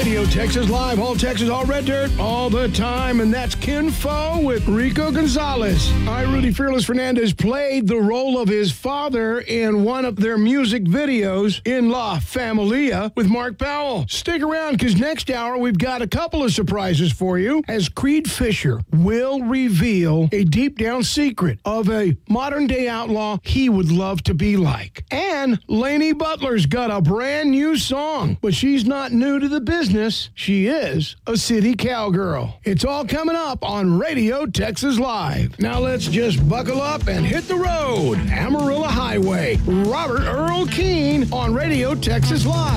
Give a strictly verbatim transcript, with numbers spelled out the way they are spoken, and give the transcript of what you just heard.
Radio Texas Live, all Texas, all red dirt, all the time. And that's Ken Fo with Rico Gonzalez. I, Rudy Fearless Fernandez, played the role of his father in one of their music videos, In La Familia, with Mark Powell. Stick around, because next hour we've got a couple of surprises for you, as Creed Fisher will reveal a deep down secret of a modern day outlaw he would love to be like. And Lainey Butler's got a brand new song, but she's not new to the business. She is a city cowgirl. It's all coming up on Radio Texas Live. Now let's just buckle up and hit the road. Amarillo Highway. Robert Earl Keane on Radio Texas Live.